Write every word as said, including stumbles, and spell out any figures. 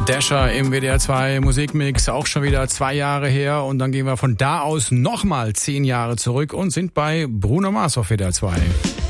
Dasher im W D R zwei Musikmix, auch schon wieder zwei Jahre her. Und dann gehen wir von da aus nochmal zehn Jahre zurück und sind bei Bruno Mars auf W D R zwei.